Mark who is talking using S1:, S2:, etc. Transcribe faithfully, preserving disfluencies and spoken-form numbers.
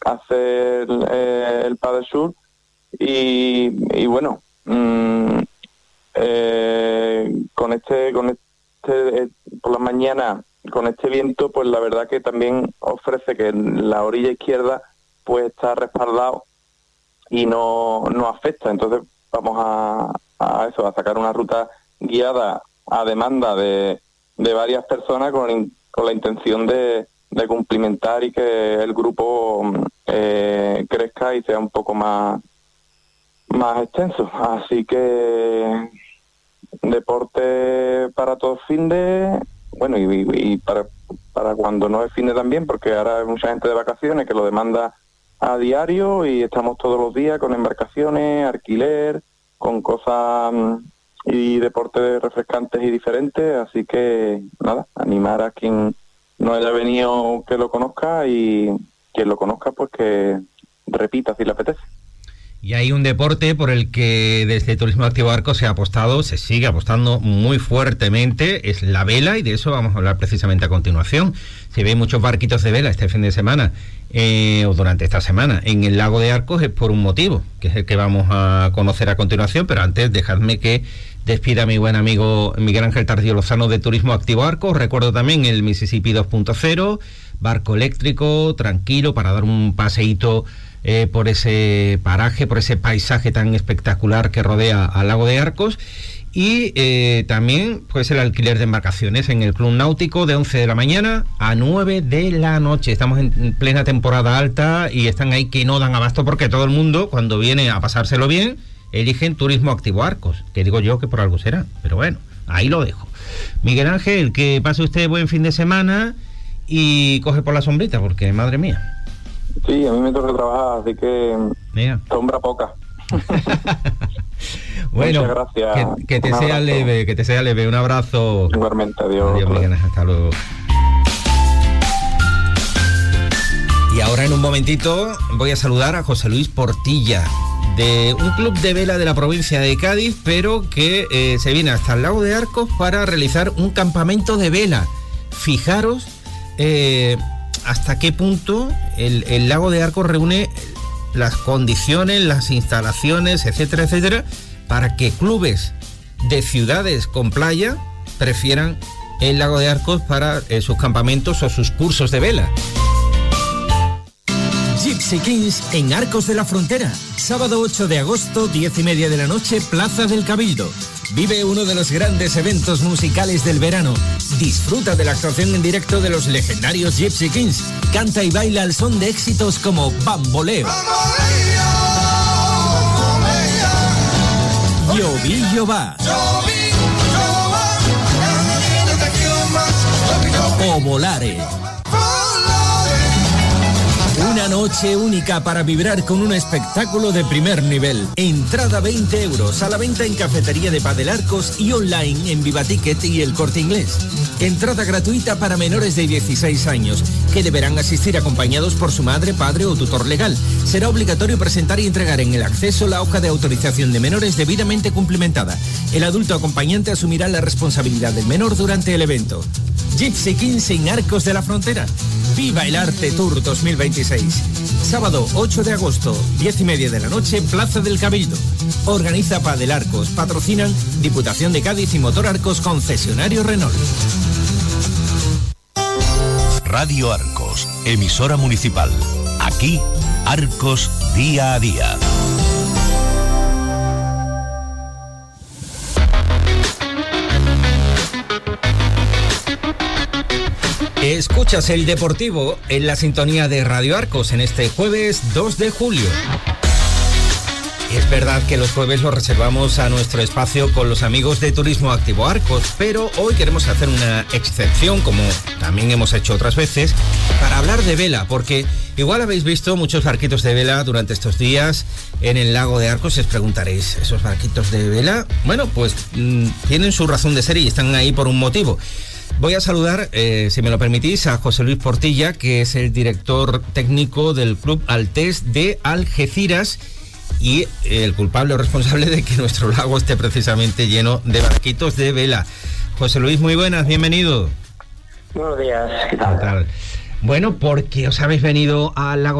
S1: hacer eh, el Paddle Surf y, y bueno, mmm, eh, con este, con este, eh, por la mañana, con este viento, pues la verdad que también ofrece que en la orilla izquierda pues está respaldado y no, no afecta. Entonces vamos a, a eso, a sacar una ruta guiada a demanda de, de varias personas con, con la intención de, de cumplimentar y que el grupo eh, crezca y sea un poco más, más extenso. Así que deporte para todo fin de, bueno, y, y para, para cuando no es fin de también, porque ahora hay mucha gente de vacaciones que lo demanda a diario y estamos todos los días con embarcaciones, alquiler, con cosas y deportes refrescantes y diferentes, así que nada, animar a quien no haya venido que lo conozca y quien lo conozca pues que repita si le apetece.
S2: Y hay un deporte por el que desde Turismo Activo Arcos se ha apostado, se sigue apostando muy fuertemente, es la vela, y de eso vamos a hablar precisamente a continuación. Se ven muchos barquitos de vela este fin de semana, eh, o durante esta semana, en el lago de Arcos, es por un motivo, que es el que vamos a conocer a continuación, pero antes dejadme que despida a mi buen amigo Miguel Ángel Tardío Lozano de Turismo Activo Arcos. Recuerdo también el Mississippi dos punto cero, barco eléctrico, tranquilo, para dar un paseíto Eh, por ese paraje, por ese paisaje tan espectacular que rodea al lago de Arcos, y eh, también pues el alquiler de embarcaciones en el Club Náutico de once de la mañana a nueve de la noche. Estamos en plena temporada alta y están ahí que no dan abasto, porque todo el mundo, cuando viene a pasárselo bien, eligen Turismo Activo Arcos, que digo yo que por algo será, pero bueno, ahí lo dejo. Miguel Ángel, que pase usted buen fin de semana y coge por la sombrita, porque madre mía.
S1: Sí, a mí me toca trabajar, así que
S2: Mira.
S1: sombra poca.
S2: Bueno,
S1: muchas gracias.
S2: Que, que te sea leve, que te sea leve. Un abrazo.
S1: Igualmente, adiós.
S2: Adiós, Miguel, hasta luego. Y ahora en un momentito voy a saludar a José Luis Portilla, de un club de vela de la provincia de Cádiz, pero que eh, se viene hasta el lago de Arcos para realizar un campamento de vela. Fijaros eh, hasta qué punto el, el lago de Arcos reúne las condiciones, las instalaciones, etcétera, etcétera, para que clubes de ciudades con playa prefieran el lago de Arcos para eh, sus campamentos o sus cursos de vela.
S3: Gypsy Kings en Arcos de la Frontera. Sábado ocho de agosto, diez y media de la noche, Plaza del Cabildo. Vive uno de los grandes eventos musicales del verano. Disfruta de la actuación en directo de los legendarios Gypsy Kings. Canta y baila al son de éxitos como Bamboleo, Llovillo va, o Volare. Una noche única para vibrar con un espectáculo de primer nivel. Entrada veinte euros, a la venta en Cafetería de Padel Arcos y online en Viva Ticket y El Corte Inglés. Entrada gratuita para menores de dieciséis años, que deberán asistir acompañados por su madre, padre o tutor legal. Será obligatorio presentar y entregar en el acceso la hoja de autorización de menores debidamente cumplimentada. El adulto acompañante asumirá la responsabilidad del menor durante el evento. Gypsy Kings en Arcos de la Frontera. Viva el Arte Tour dos mil veintiséis. Sábado ocho de agosto, diez y media de la noche, Plaza del Cabildo. Organiza Padel Arcos. Patrocinan Diputación de Cádiz y Motor Arcos, concesionario Renault.
S4: Radio Arcos, emisora municipal. Aquí, Arcos día a día.
S2: Escuchas el Deportivo en la sintonía de Radio Arcos en este jueves dos de julio. Es verdad que los jueves los reservamos a nuestro espacio con los amigos de Turismo Activo Arcos, pero hoy queremos hacer una excepción, como también hemos hecho otras veces, para hablar de vela, porque igual habéis visto muchos barquitos de vela durante estos días en el lago de Arcos. Os preguntaréis, ¿esos barquitos de vela? Bueno, pues mmm, tienen su razón de ser y están ahí por un motivo. Voy a saludar, eh, si me lo permitís, a José Luis Portilla, que es el director técnico del Club Altés de Algeciras y el culpable o responsable de que nuestro lago esté precisamente lleno de barquitos de vela. José Luis, muy buenas, bienvenido.
S5: Buenos días, ¿qué tal?
S2: ¿Qué tal? Bueno, porque os habéis venido al lago